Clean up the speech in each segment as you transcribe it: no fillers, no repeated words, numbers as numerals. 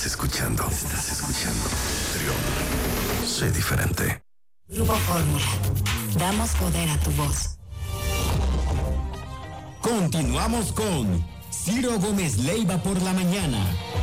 escuchando. Trión. Sé diferente. Grupo Fórmula. Damos poder a tu voz. Continuamos con Ciro Gómez Leiva por la mañana.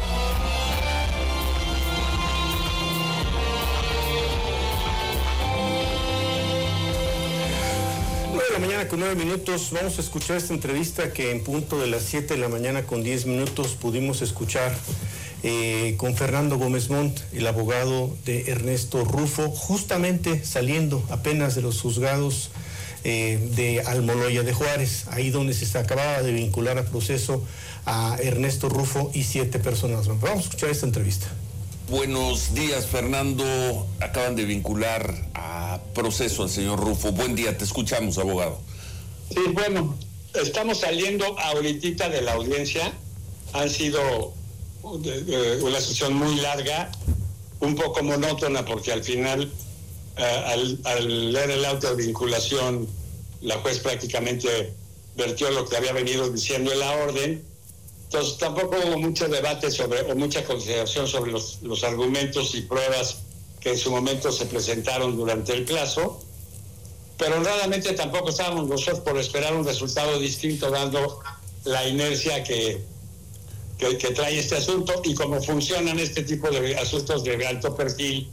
9 con 9 minutos, vamos a escuchar esta entrevista que en punto de las 7 de la mañana con 10 minutos pudimos escuchar con Fernando Gómez Montt, el abogado de Ernesto Rufo, justamente saliendo apenas de los juzgados de Almoloya de Juárez, ahí donde se acababa de vincular a proceso a Ernesto Rufo y 7 personas. Vamos a escuchar esta entrevista. Buenos días, Fernando. Acaban de vincular a proceso al señor Rufo. Buen día, te escuchamos, abogado. Sí, bueno, estamos saliendo ahorita de la audiencia. Han sido una sesión muy larga, un poco monótona, porque al final, al leer el auto de vinculación, la juez prácticamente vertió lo que había venido diciendo en la orden. Entonces tampoco hubo mucho debate o mucha consideración sobre los argumentos y pruebas que en su momento se presentaron durante el plazo, pero honradamente tampoco estábamos nosotros por esperar un resultado distinto, dando la inercia que trae este asunto y cómo funcionan este tipo de asuntos de alto perfil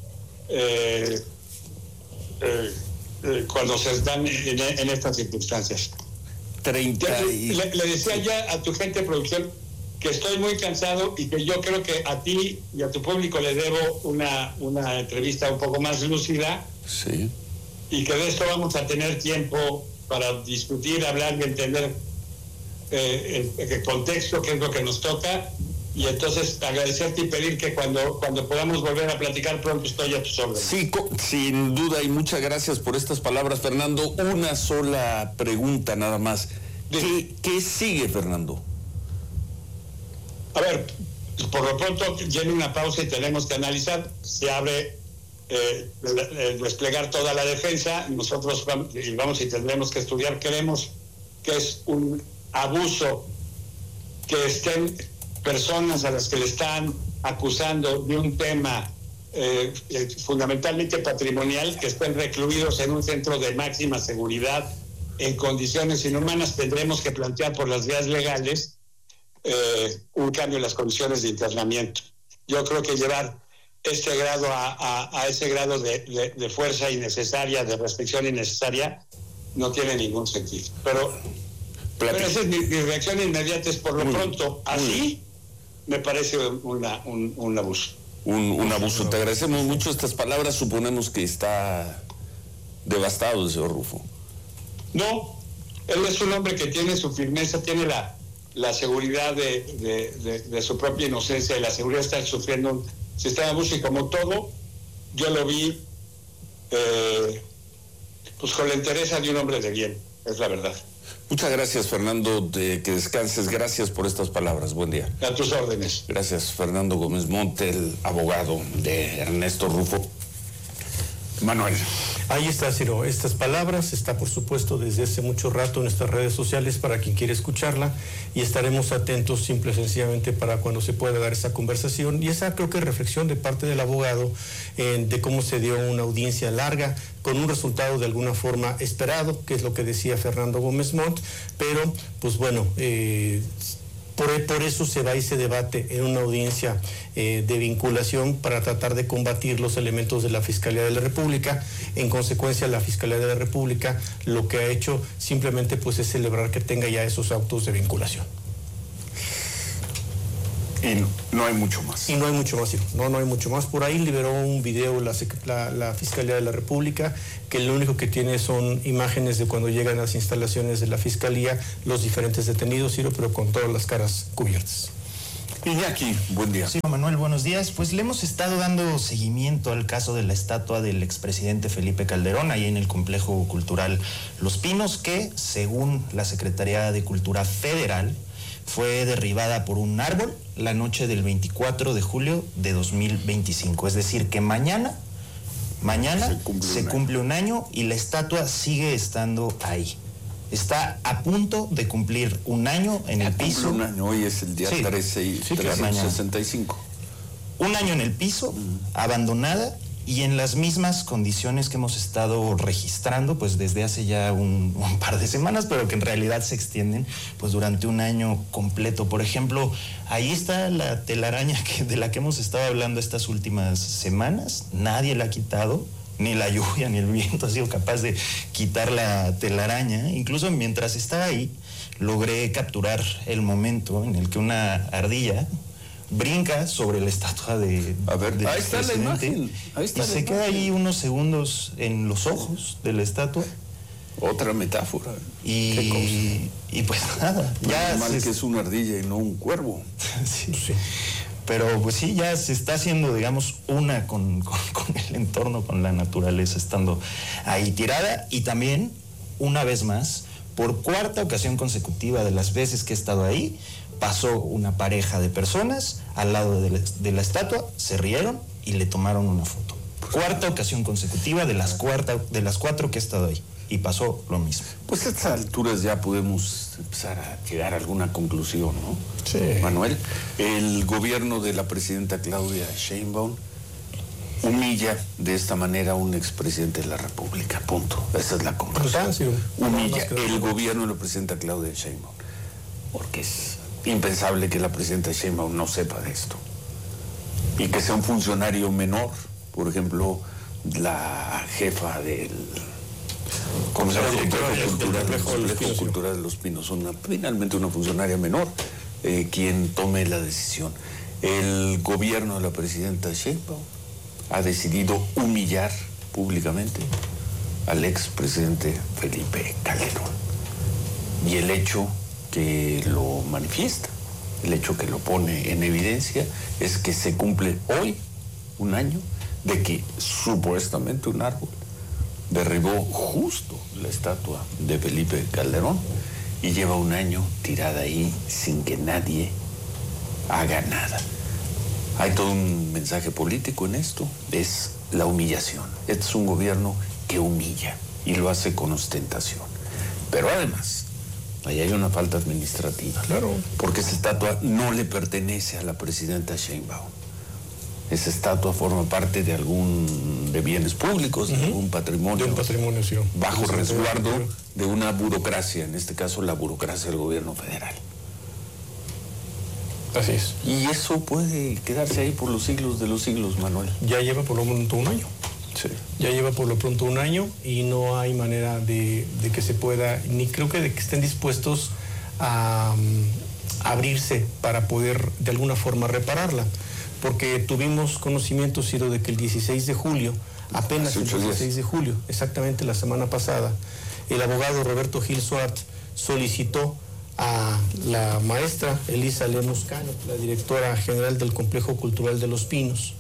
cuando se dan en estas circunstancias. Le decía ya a tu gente de producción que estoy muy cansado y que yo creo que a ti y a tu público le debo una entrevista un poco más lúcida. Sí. Y que de esto vamos a tener tiempo para discutir, hablar y entender el contexto, qué es lo que nos toca. Y entonces agradecerte y pedir que cuando podamos volver a platicar pronto estoy a tus órdenes. Sí, sin duda, y muchas gracias por estas palabras, Fernando. Una sola pregunta nada más. ¿Qué sigue, Fernando? A ver, por lo pronto viene una pausa y tenemos que analizar. Se abre desplegar toda la defensa. Nosotros vamos y tendremos que estudiar. Creemos que es un abuso que estén personas a las que le están acusando de un tema fundamentalmente patrimonial, que estén recluidos en un centro de máxima seguridad en condiciones inhumanas. Tendremos que plantear por las vías legales un cambio en las condiciones de internamiento. Yo creo que llevar este grado a ese grado de fuerza innecesaria, de restricción innecesaria, no tiene ningún sentido. Pero esa es mi reacción inmediata, es por lo pronto, así me parece un abuso. Un abuso. Te agradecemos mucho estas palabras. Suponemos que está devastado el señor Rufo. No, él es un hombre que tiene su firmeza, tiene la seguridad de su propia inocencia y la seguridad de estar sufriendo un sistema de abuso, y como todo, yo lo vi pues con la entereza de un hombre de bien, es la verdad. Muchas gracias, Fernando, que descanses. Gracias por estas palabras. Buen día. A tus órdenes. Gracias, Fernando Gómez Montt, el abogado de Ernesto Rufo. Manuel. Ahí está, Ciro. Estas palabras está, por supuesto, desde hace mucho rato en nuestras redes sociales para quien quiera escucharla, y estaremos atentos simple y sencillamente para cuando se pueda dar esa conversación y esa, creo que, reflexión de parte del abogado de cómo se dio una audiencia larga con un resultado de alguna forma esperado, que es lo que decía Fernando Gómez Montt, pero pues bueno, por eso se va y se debate en una audiencia de vinculación para tratar de combatir los elementos de la Fiscalía de la República. En consecuencia, la Fiscalía de la República lo que ha hecho simplemente pues es celebrar que tenga ya esos autos de vinculación. Y no hay mucho más. Y no hay mucho más, sí. No hay mucho más. Por ahí liberó un video la Fiscalía de la República, que lo único que tiene son imágenes de cuando llegan a las instalaciones de la Fiscalía los diferentes detenidos, Ciro, pero con todas las caras cubiertas. Iñaki, buen día. Sí, Manuel, buenos días. Pues le hemos estado dando seguimiento al caso de la estatua del expresidente Felipe Calderón, ahí en el Complejo Cultural Los Pinos, que, según la Secretaría de Cultura Federal, fue derribada por un árbol la noche del 24 de julio de 2025. Es decir, que mañana se cumple un año y la estatua sigue estando ahí. Está a punto de cumplir un año en el piso. Un año, hoy es el día 13 y 365. un año en el piso, abandonada, y en las mismas condiciones que hemos estado registrando pues desde hace ya un par de semanas, pero que en realidad se extienden pues durante un año completo. Por ejemplo, ahí está la telaraña de la que hemos estado hablando estas últimas semanas. Nadie la ha quitado, ni la lluvia ni el viento ha sido capaz de quitar la telaraña. Incluso mientras estaba ahí, logré capturar el momento en el que una ardilla brinca sobre la estatua de... A ver, ahí está la imagen. Ahí está y se queda ahí unos segundos en los ojos de la estatua. Otra metáfora. Y pues nada. Ya mal que es una ardilla y no un cuervo. Sí. Pero pues sí, ya se está haciendo, digamos, una con el entorno, con la naturaleza, estando ahí tirada. Y también, una vez más, por cuarta ocasión consecutiva de las veces que he estado ahí, pasó una pareja de personas al lado de la estatua, se rieron y le tomaron una foto. Cuarta ocasión consecutiva de las cuatro que he estado ahí. Y pasó lo mismo. Pues a estas alturas ya podemos empezar a llegar a alguna conclusión, ¿no? Sí. Manuel, el gobierno de la presidenta Claudia Sheinbaum humilla de esta manera a un expresidente de la República, punto. Esa es la conclusión. Humilla el gobierno de la presidenta Claudia Sheinbaum. Porque es impensable que la presidenta Sheinbaum no sepa de esto. Y que sea un funcionario menor, por ejemplo, la jefa del Complejo Cultural de los Pinos, finalmente una funcionaria menor, quien tome la decisión. El gobierno de la presidenta Sheinbaum ha decidido humillar públicamente al expresidente Felipe Calderón. Y el hecho que lo manifiesta, el hecho que lo pone en evidencia, es que se cumple hoy un año de que supuestamente un árbol derribó justo la estatua de Felipe Calderón y lleva un año tirada ahí sin que nadie haga nada. Hay todo un mensaje político en esto, es la humillación. Este es un gobierno que humilla y lo hace con ostentación. Pero además, ahí hay una falta administrativa. Claro. Porque esa estatua no le pertenece a la presidenta Sheinbaum. Esa estatua forma parte de bienes públicos, de algún patrimonio. De un patrimonio, sí. Bajo resguardo de una burocracia, en este caso la burocracia del gobierno federal. Así es. Y eso puede quedarse ahí por los siglos de los siglos, Manuel. Ya lleva por lo pronto un año. Sí. Ya lleva por lo pronto un año y no hay manera de que se pueda, ni creo que de que estén dispuestos a abrirse para poder de alguna forma repararla. Porque tuvimos conocimiento, Ciro, de que el 16 de julio, apenas el 16 de julio, exactamente la semana pasada, el abogado Roberto Gil Suart solicitó a la maestra Elisa Lemus Cano, la directora general del Complejo Cultural de los Pinos,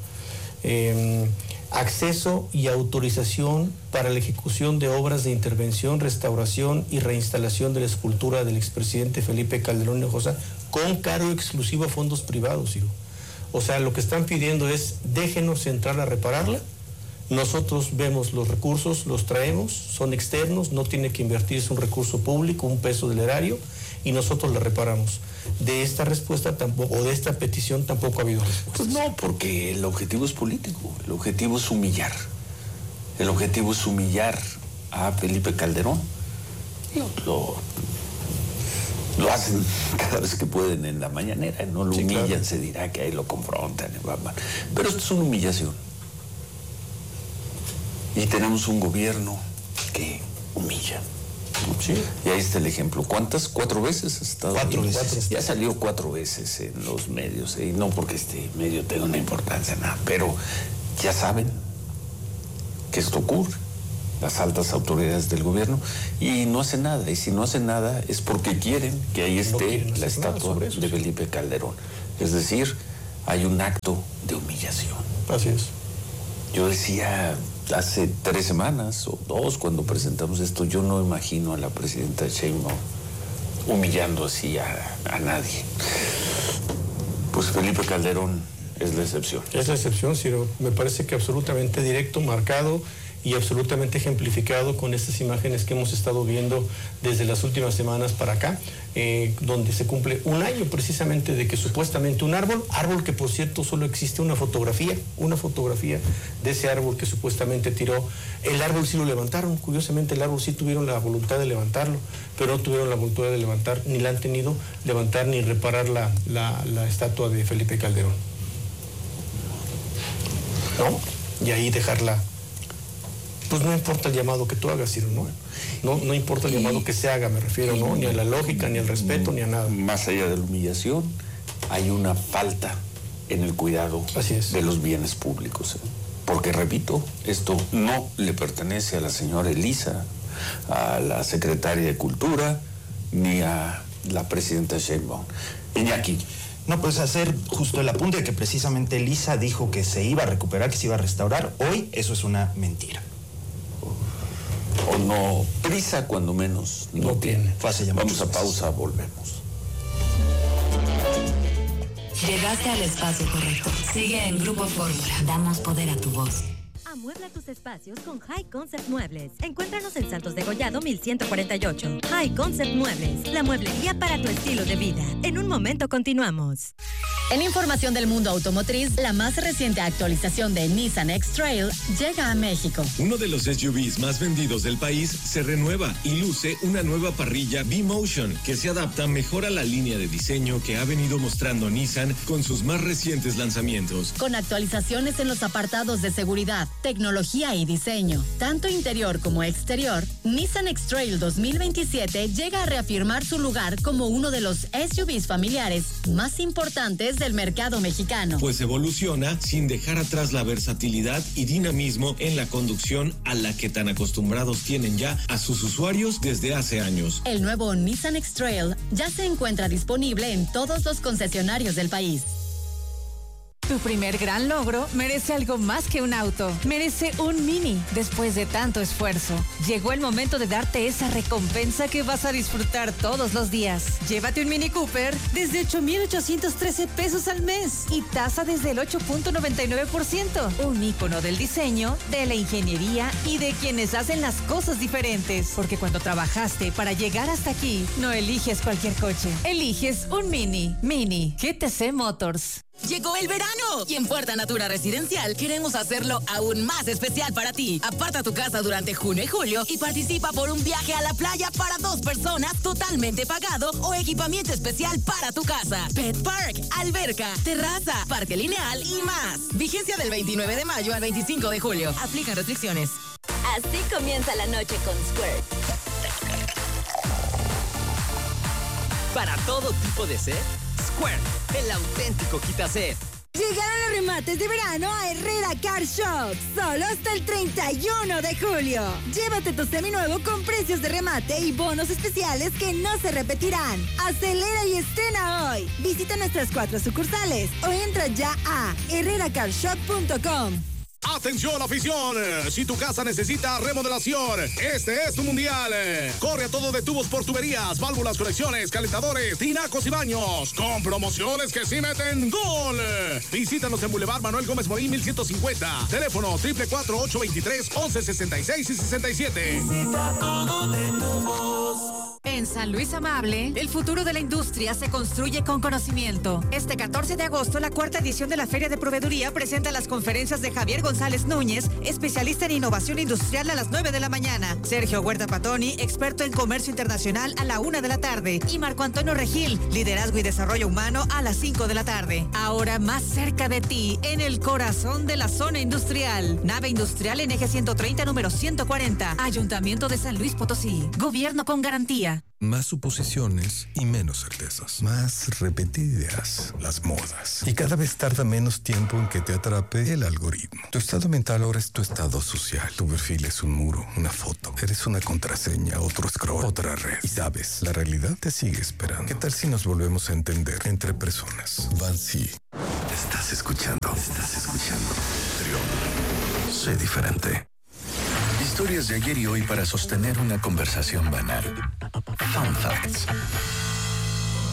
acceso y autorización para la ejecución de obras de intervención, restauración y reinstalación de la escultura del expresidente Felipe Calderón Hinojosa con cargo exclusivo a fondos privados, Ciro. O sea, lo que están pidiendo es, déjenos entrar a repararla, nosotros vemos los recursos, los traemos, son externos, no tiene que invertirse un recurso público, un peso del erario, y nosotros la reparamos. De esta respuesta tampoco, o de esta petición tampoco ha habido respuesta. Pues no, porque el objetivo es político, el objetivo es humillar. El objetivo es humillar a Felipe Calderón. Lo hacen cada vez que pueden en la mañanera, no lo humillan, claro. Se dirá que ahí lo confrontan, pero esto es una humillación. Y tenemos un gobierno que humilla. Sí. Y ahí está el ejemplo. ¿Cuántas? 4 veces ha estado. 4 veces. Ya salió 4 veces en los medios, y no porque este medio tenga una importancia, nada, pero ya saben que esto ocurre. Las altas autoridades del gobierno, y no hacen nada. Y si no hacen nada es porque quieren que ahí esté la estatua de Felipe Calderón. Es decir, hay un acto de humillación. Así es. Yo decía hace 3 semanas o 2 cuando presentamos esto, yo no imagino a la presidenta Sheinbaum humillando así a nadie. Pues Felipe Calderón es la excepción. Es la excepción, Ciro. Me parece que absolutamente directo, marcado, y absolutamente ejemplificado con estas imágenes que hemos estado viendo desde las últimas semanas para acá, donde se cumple un año precisamente de que supuestamente un árbol que por cierto solo existe una fotografía de ese árbol que supuestamente tiró. El árbol sí lo levantaron, curiosamente el árbol sí tuvieron la voluntad de levantarlo, pero no tuvieron la voluntad de levantar, ni la han tenido levantar ni reparar la estatua de Felipe Calderón, ¿no? Y ahí dejarla. Pues no importa el llamado que tú hagas, Ciro, no importa el llamado que se haga, me refiero, ¿no? Ni a la lógica, ni al respeto, ni a nada. Más allá de la humillación, hay una falta en el cuidado de los bienes públicos. Porque, repito, esto no le pertenece a la señora Elisa, a la secretaria de Cultura, ni a la presidenta Sheinbaum. Iñaki. No, pues hacer justo el apunte de que precisamente Elisa dijo que se iba a recuperar, que se iba a restaurar. Hoy eso es una mentira. O no, prisa cuando menos no tiene. Vamos a pausa, volvemos. Llegaste al espacio correcto. Sigue en Grupo Fórmula. Damos poder a tu voz. Amuebla tus espacios con High Concept Muebles. Encuéntranos en Santos de Gollado 1148. High Concept Muebles, la mueblería para tu estilo de vida. En un momento continuamos. En información del mundo automotriz, la más reciente actualización de Nissan X-Trail llega a México. Uno de los SUVs más vendidos del país se renueva y luce una nueva parrilla V-Motion que se adapta mejor a la línea de diseño que ha venido mostrando Nissan con sus más recientes lanzamientos. Con actualizaciones en los apartados de seguridad, tecnología y diseño, tanto interior como exterior, Nissan X-Trail 2027 llega a reafirmar su lugar como uno de los SUVs familiares más importantes del mercado mexicano. Pues evoluciona sin dejar atrás la versatilidad y dinamismo en la conducción a la que tan acostumbrados tienen ya a sus usuarios desde hace años. El nuevo Nissan X-Trail ya se encuentra disponible en todos los concesionarios del país. Tu primer gran logro merece algo más que un auto. Merece un Mini. Después de tanto esfuerzo, llegó el momento de darte esa recompensa que vas a disfrutar todos los días. Llévate un Mini Cooper desde 8,813 pesos al mes y tasa desde el 8.99%. Un ícono del diseño, de la ingeniería y de quienes hacen las cosas diferentes. Porque cuando trabajaste para llegar hasta aquí, no eliges cualquier coche. Eliges un Mini. Mini. GTC Motors. Llegó el verano y en Puerta Natura Residencial queremos hacerlo aún más especial para ti. Aparta tu casa durante junio y julio y participa por un viaje a la playa para 2 personas totalmente pagado o equipamiento especial para tu casa. Pet Park, alberca, terraza, parque lineal y más. Vigencia del 29 de mayo al 25 de julio. Aplican restricciones. Así comienza la noche con Squirt. Para todo tipo de sed, Squirt, el auténtico quitased. Llegaron los remates de verano a Herrera Car Shop, solo hasta el 31 de julio. Llévate tu seminuevo con precios de remate y bonos especiales que no se repetirán. Acelera y estrena hoy. Visita nuestras 4 sucursales o entra ya a herreracarshop.com. ¡Atención, afición! Si tu casa necesita remodelación, este es tu mundial. Corre a todo de tubos por tuberías, válvulas, conexiones, calentadores, tinacos y baños, con promociones que sí meten gol. Visítanos en Boulevard Manuel Gómez Morín 1150. Teléfono 444-823-1166 y 67. Visita todo de tubos. En San Luis Amable, el futuro de la industria se construye con conocimiento. Este 14 de agosto, la 4ª edición de la Feria de Proveeduría presenta las conferencias de Javier González Núñez, especialista en innovación industrial, a las 9 de la mañana. Sergio Huerta Patoni, experto en comercio internacional, a la 1 de la tarde. Y Marco Antonio Regil, liderazgo y desarrollo humano, a las 5 de la tarde. Ahora más cerca de ti, en el corazón de la zona industrial. Nave industrial en eje 130, número 140. Ayuntamiento de San Luis Potosí. Gobierno con garantía. Más suposiciones y menos certezas. Más repetidas las modas. Y cada vez tarda menos tiempo en que te atrape el algoritmo. Tu estado mental ahora es tu estado social. Tu perfil es un muro, una foto. Eres una contraseña, otro scroll, otra red. Y sabes, la realidad te sigue esperando. ¿Qué tal si nos volvemos a entender entre personas? Bansi. Estás escuchando. Trión. Sé diferente. Historias de ayer y hoy para sostener una conversación banal. Fun Facts.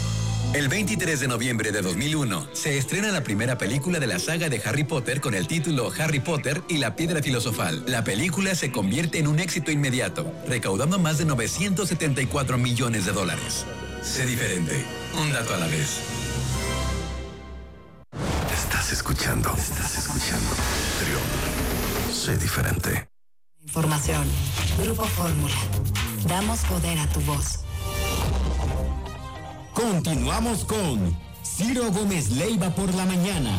El 23 de noviembre de 2001 se estrena la primera película de la saga de Harry Potter con el título Harry Potter y la Piedra Filosofal. La película se convierte en un éxito inmediato, recaudando más de $974 millones. Sé diferente, un dato a la vez. Estás escuchando. Trión. Sé diferente. Información. Grupo Fórmula. Damos poder a tu voz. Continuamos con Ciro Gómez Leiva por la mañana.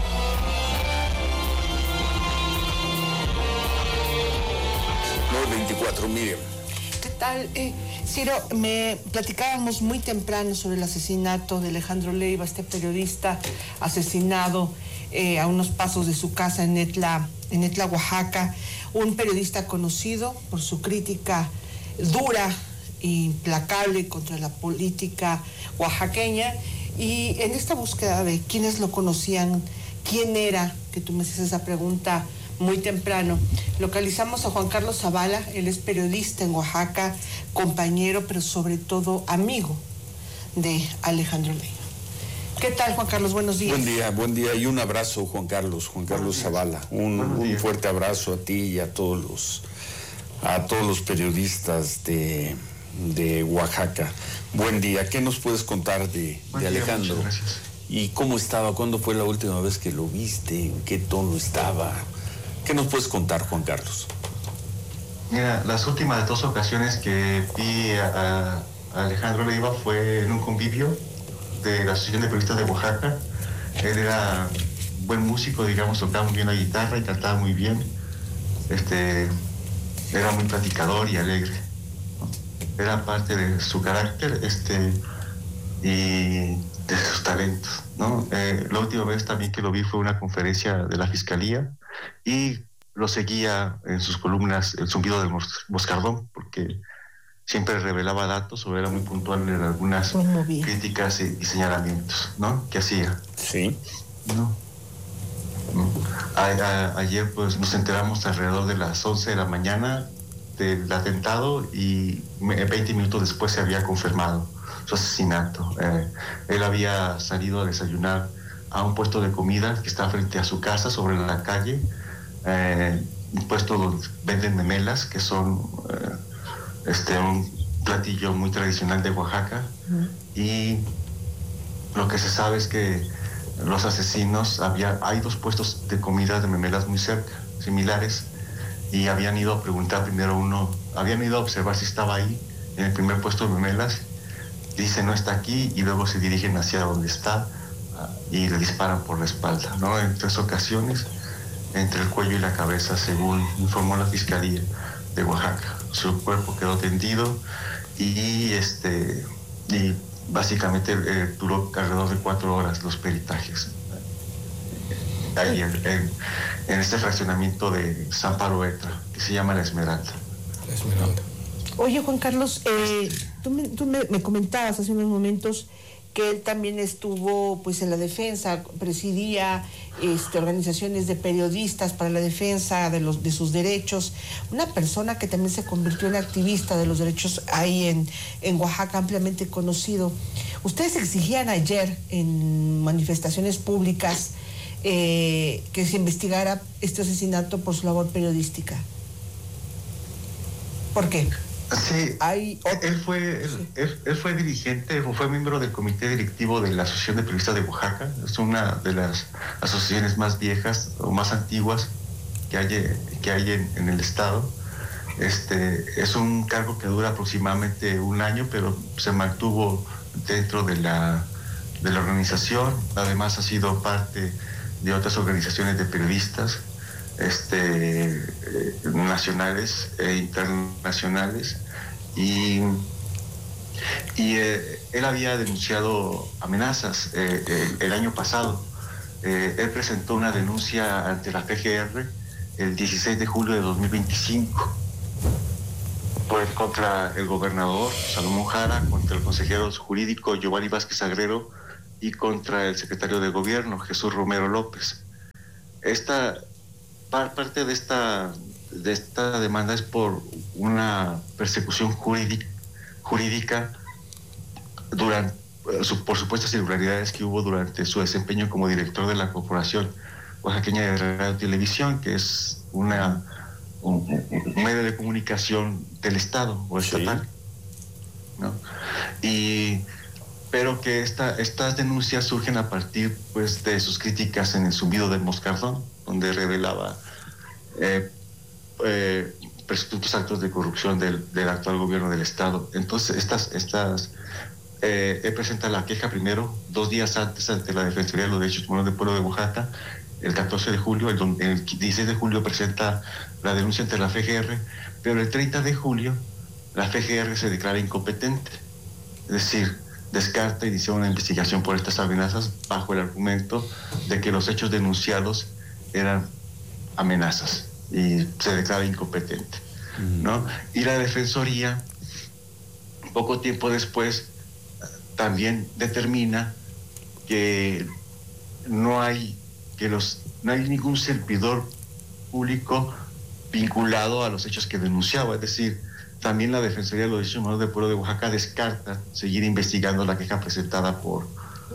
No, 24, miren. ¿Qué tal? Ciro, me platicábamos muy temprano sobre el asesinato de Alejandro Leiva, este periodista asesinado a unos pasos de su casa en Etla, Oaxaca. Un periodista conocido por su crítica dura, implacable contra la política oaxaqueña, y en esta búsqueda de quienes lo conocían, quién era, que tú me haces esa pregunta muy temprano, localizamos a Juan Carlos Zavala. Él es periodista en Oaxaca, compañero, pero sobre todo amigo de Alejandro Leiva. ¿Qué tal, Juan Carlos? Buenos días. Buen día y un abrazo, Juan Carlos Zavala. Un fuerte abrazo a ti y a todos los periodistas de Oaxaca. Buen día. ¿Qué nos puedes contar de Alejandro? Muchas gracias. ¿Y cómo estaba? ¿Cuándo fue la última vez que lo viste? ¿En qué tono estaba? ¿Qué nos puedes contar, Juan Carlos? Mira, las últimas 2 ocasiones que vi a Alejandro Leiva fue en un convivio de la Asociación de Periodistas de Oaxaca. Él era buen músico, digamos, tocaba muy bien la guitarra y cantaba muy bien. Era muy platicador y alegre. Era parte de su carácter y de sus talentos, ¿no? La última vez también que lo vi fue una conferencia de la Fiscalía y lo seguía en sus columnas El Zumbido del Moscardón, porque siempre revelaba datos o era muy puntual en algunas críticas y señalamientos, ¿no? Que hacía. Sí. ¿No? Ayer pues nos enteramos alrededor de las 11 de la mañana del atentado y 20 minutos después se había confirmado su asesinato. Él había salido a desayunar a un puesto de comida que está frente a su casa, sobre la calle, un puesto donde venden memelas, que son un platillo muy tradicional de Oaxaca. Y lo que se sabe es que los asesinos, hay 2 puestos de comida de memelas muy cerca, similares, y habían ido a preguntar primero habían ido a observar si estaba ahí, en el primer puesto de memelas, dice no está aquí, y luego se dirigen hacia donde está y le disparan por la espalda, ¿no? En 3 ocasiones, entre el cuello y la cabeza, según informó la Fiscalía de Oaxaca. Su cuerpo quedó tendido y básicamente duró alrededor de 4 horas los peritajes. Ayer, en este fraccionamiento de San Paroetra, que se llama La Esmeralda. Oye, Juan Carlos, tú me comentabas hace unos momentos que él también estuvo pues en la defensa, presidía organizaciones de periodistas para la defensa de sus derechos, una persona que también se convirtió en activista de los derechos ahí en Oaxaca, ampliamente conocido. Ustedes exigían ayer en manifestaciones públicas que se investigara este asesinato por su labor periodística. ¿Por qué? Sí, él fue dirigente, fue miembro del comité directivo de la Asociación de Periodistas de Oaxaca. Es una de las asociaciones más viejas o más antiguas que hay en el estado. Es un cargo que dura aproximadamente 1 año, pero se mantuvo dentro de la organización. Además ha sido parte de otras organizaciones de periodistas nacionales e internacionales, y él había denunciado amenazas el año pasado. Él presentó una denuncia ante la PGR el 16 de julio de 2025 pues contra el gobernador Salomón Jara, contra el consejero jurídico Giovanni Vázquez Agrero y contra el secretario de gobierno Jesús Romero López. Parte de esta demanda es por una persecución jurídica por supuestas irregularidades que hubo durante su desempeño como director de la Corporación Oaxaqueña de Radio y Televisión, que es un medio de comunicación del Estado o estatal, ¿no? Pero que estas denuncias surgen a partir, pues, de sus críticas en el Zumbido del Moscardón, donde revelaba presuntos actos de corrupción del actual gobierno del Estado. Entonces, él presenta la queja primero, 2 días antes, ante la Defensoría de los Derechos Humanos del Pueblo de Oaxaca, el 14 de julio, el 16 de julio presenta la denuncia ante la FGR, pero el 30 de julio la FGR se declara incompetente, es decir, descarta y inicia una investigación por estas amenazas bajo el argumento de que los hechos denunciados eran amenazas y se declara incompetente, ¿no? Y la Defensoría, poco tiempo después, también determina que no hay ningún servidor público vinculado a los hechos que denunciaba. Es decir, también la Defensoría de los Derechos Humanos del Pueblo de Oaxaca descarta seguir investigando la queja presentada por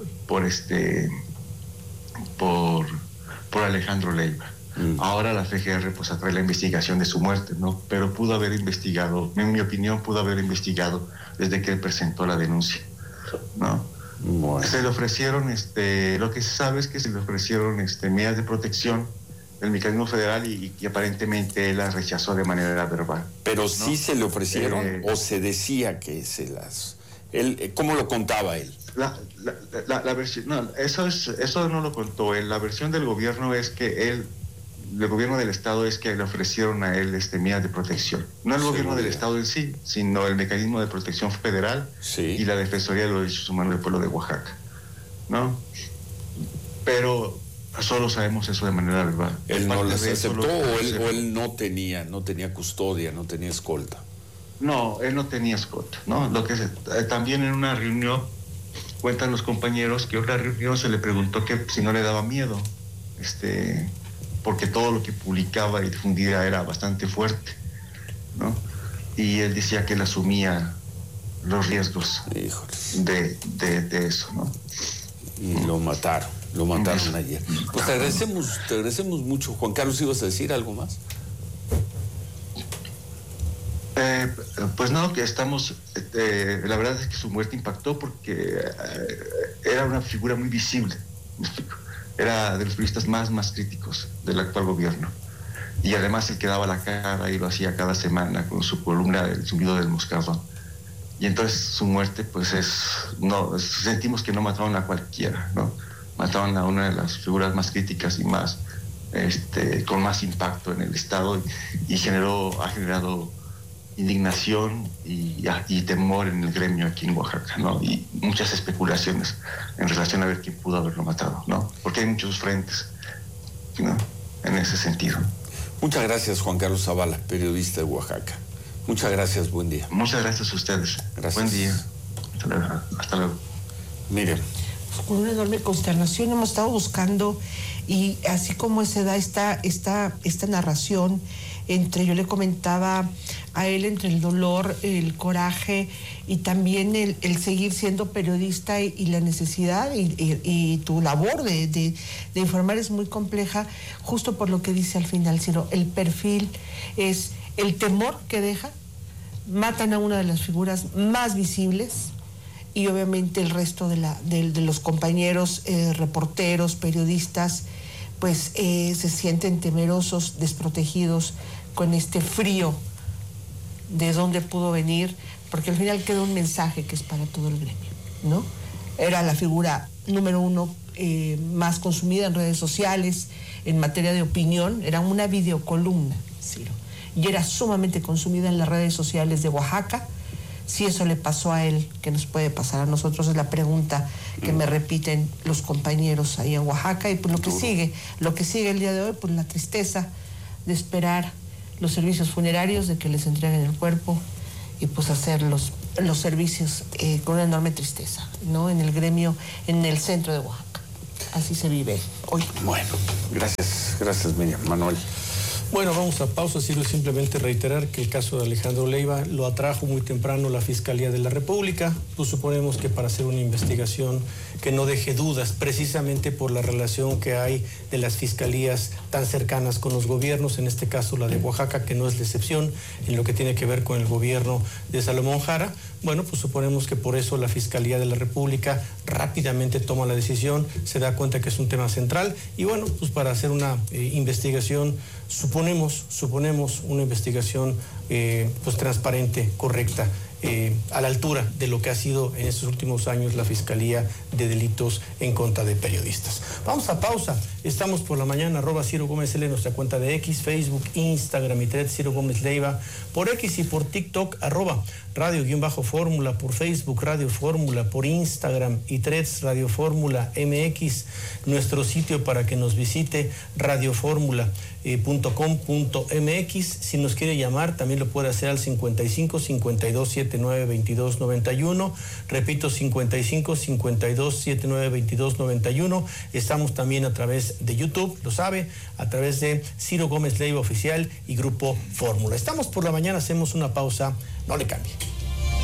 Alejandro Leiva. Ahora la FGR pues atrae la investigación de su muerte, ¿no? Pero pudo haber investigado, en mi opinión, desde que él presentó la denuncia, ¿no? Bueno. Se le ofrecieron, lo que se sabe es que se le ofrecieron medidas de protección del mecanismo federal y aparentemente él las rechazó de manera verbal. Pero ¿no? Sí se le ofrecieron o se decía que se las... ¿Cómo lo contaba él? La versión, no, eso no lo contó él. La versión del gobierno es que el gobierno del Estado es que le ofrecieron a él medidas de protección. No el gobierno del Estado en sí, sino el mecanismo de protección federal y la Defensoría de los Derechos Humanos del Pueblo de Oaxaca, ¿no? Pero solo sabemos eso de manera verbal. ¿Él no las aceptó o él no tenía custodia, no tenía escolta? No, él no tenía escolta, ¿no? También en una reunión, cuentan los compañeros que en una reunión se le preguntó que si no le daba miedo, porque todo lo que publicaba y difundía era bastante fuerte, ¿no? Y él decía que él asumía los riesgos de eso, ¿no? Y lo mataron ayer. Pues te agradecemos mucho. Juan Carlos, ¿ibas a decir algo más? Pues no, que estamos, la verdad es que su muerte impactó porque era una figura muy visible, ¿me explico? Era de los periodistas más críticos del actual gobierno. Y además él quedaba la cara y lo hacía cada semana con su columna del Zumbido del Moscardón. Y entonces su muerte, pues sentimos que no mataron a cualquiera, ¿no? Mataron a una de las figuras más críticas y más, con más impacto en el Estado y ha generado indignación y temor en el gremio aquí en Oaxaca, ¿no? Y muchas especulaciones en relación a ver quién pudo haberlo matado, ¿no? Porque hay muchos frentes, ¿no? En ese sentido. Muchas gracias, Juan Carlos Zavala, periodista de Oaxaca. Muchas gracias, buen día. Muchas gracias a ustedes. Gracias. Buen día. Hasta luego. Miren. Con una enorme consternación hemos estado buscando, y así como se da esta narración yo le comentaba a él, entre el dolor, el coraje y también el seguir siendo periodista y la necesidad y tu labor de informar es muy compleja, justo por lo que dice al final, Ciro. El perfil es el temor que deja, matan a una de las figuras más visibles y obviamente el resto de los compañeros, reporteros, periodistas, pues se sienten temerosos, desprotegidos, con este frío de dónde pudo venir, porque al final queda un mensaje que es para todo el gremio, ¿no? Era la figura número 1 más consumida en redes sociales, en materia de opinión, era una videocolumna, Ciro, y era sumamente consumida en las redes sociales de Oaxaca. Si eso le pasó a él, ¿qué nos puede pasar a nosotros? Es la pregunta que me repiten los compañeros ahí en Oaxaca. Y pues lo que sigue el día de hoy, pues la tristeza de esperar los servicios funerarios, de que les entreguen el cuerpo y pues hacer los servicios con una enorme tristeza, ¿no? En el gremio, en el centro de Oaxaca. Así se vive hoy. Bueno, gracias Miriam. Manuel. Bueno, vamos a pausa. Sirve simplemente reiterar que el caso de Alejandro Leiva lo atrajo muy temprano la Fiscalía de la República. Pues suponemos que para hacer una investigación que no deje dudas, precisamente por la relación que hay de las fiscalías tan cercanas con los gobiernos, en este caso la de Oaxaca, que no es la excepción en lo que tiene que ver con el gobierno de Salomón Jara. Bueno, pues suponemos que por eso la Fiscalía de la República rápidamente toma la decisión, se da cuenta que es un tema central y bueno, pues para hacer una investigación, suponemos una investigación pues transparente, correcta, a la altura de lo que ha sido en estos últimos años la Fiscalía de Delitos en contra de periodistas. Vamos a pausa. Estamos por la mañana, @Ciro Gómez L, nuestra cuenta de X, Facebook, Instagram y Threads, Ciro Gómez Leiva, por X y por TikTok, @Radio_Fórmula, por Facebook, Radio Fórmula, por Instagram y Threads, Radio Fórmula MX, nuestro sitio para que nos visite, radioformula.com.mx. Si nos quiere llamar, también lo puede hacer al 55 52 79 22 91. Repito, 55 52 79 22 91. Estamos también a través de YouTube, lo sabe, a través de Ciro Gómez Leiva Oficial y Grupo Fórmula. Estamos por la mañana, hacemos una pausa, no le cambie.